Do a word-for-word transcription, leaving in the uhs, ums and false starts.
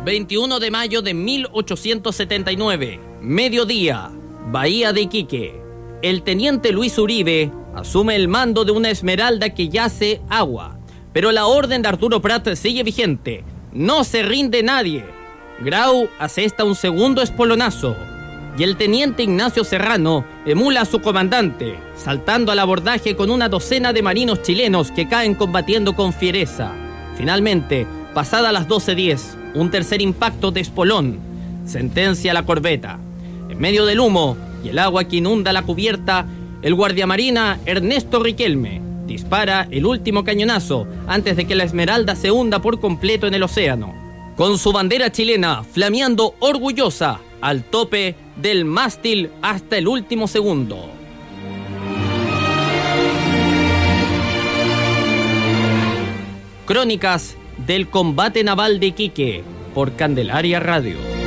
veintiuno de mayo de mil ochocientos setenta y nueve, mediodía, Bahía de Iquique. El teniente Luis Uribe asume el mando de una Esmeralda que yace agua, pero la orden de Arturo Prat sigue vigente. No se rinde nadie. Grau asesta un segundo espolonazo y el teniente Ignacio Serrano emula a su comandante, saltando al abordaje con una docena de marinos chilenos que caen combatiendo con fiereza. Finalmente, pasadas las doce diez, un tercer impacto de espolón sentencia la corbeta. En medio del humo y el agua que inunda la cubierta, el guardiamarina Ernesto Riquelme dispara el último cañonazo antes de que la Esmeralda se hunda por completo en el océano, con su bandera chilena flameando orgullosa al tope del mástil hasta el último segundo. Crónicas del combate naval de Iquique por Candelaria Radio.